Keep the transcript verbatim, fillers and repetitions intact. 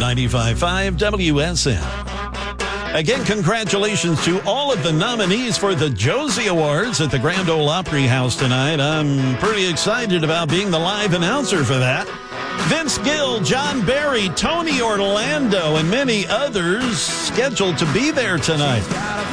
ninety-five point five W S N. Again, congratulations to all of the nominees for the Josie Awards at the Grand Ole Opry House tonight. I'm pretty excited about being the live announcer for that. Vince Gill, John Barry, Tony Orlando, and many others scheduled to be there tonight.